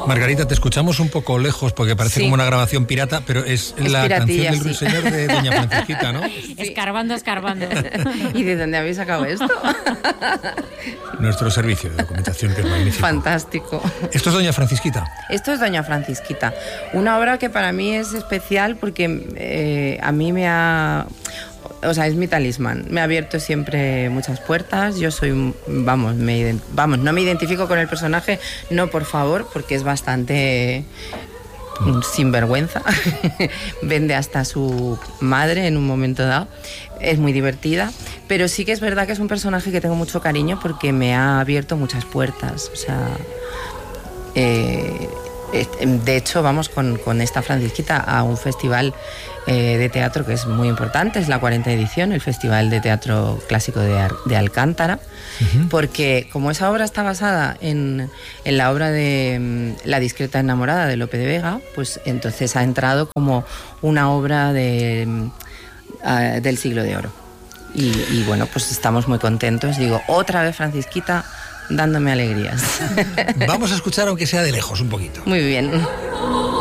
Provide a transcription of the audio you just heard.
Margarita, te escuchamos un poco lejos porque parece como una grabación pirata, pero es la canción del Ruiseñor de Doña Francisquita, ¿no? Sí. Escarbando. ¿Y de dónde habéis sacado esto? Nuestro servicio de documentación, que es magnífico. Fantástico. ¿Esto es Doña Francisquita? Esto es Doña Francisquita. Una obra que para mí es especial porque a mí me ha... O sea, es mi talismán. Me ha abierto siempre muchas puertas. Yo soy, no me identifico con el personaje, no, por favor, porque es bastante sinvergüenza. Vende hasta a su madre en un momento dado. Es muy divertida, pero sí que es verdad que es un personaje que tengo mucho cariño porque me ha abierto muchas puertas. O sea, de hecho, vamos con esta Francisquita a un festival de teatro que es muy importante, es la 40ª edición, el Festival de Teatro Clásico de Alcántara, porque como esa obra está basada en la obra de La discreta enamorada de Lope de Vega, pues entonces ha entrado como una obra del Siglo de Oro. Y bueno, pues estamos muy contentos. Digo, otra vez Francisquita dándome alegrías. Vamos a escuchar, aunque sea de lejos, un poquito. Muy bien.